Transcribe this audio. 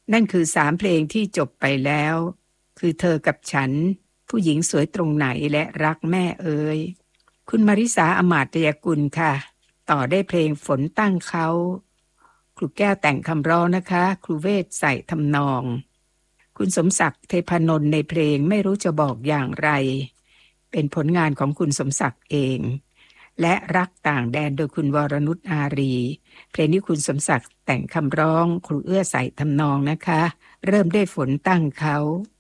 นั่นคือ3เพลงที่จบไปแล้วคือเธอกับฉันผู้หญิงสวยตรงไหนและรักแม่เอ๋ยคุณมาริสาอมาตยกุลค่ะต่อได้เพลงฝนตั้งเขาครูแก้วแต่งคำร้องนะคะครูเวทใส่ทำนองคุณสมศักดิ์เทพนนท์ในเพลงไม่รู้จะบอกอย่างไรเป็นผลงานของคุณสมศักดิ์เองและรักต่างแดนโดยคุณวรนุชอารีเพลงนี้คุณสมศักดิ์แต่งคำร้องครูเอื้อใส่ทำนองนะคะเริ่มด้วยฝนตั้งเขา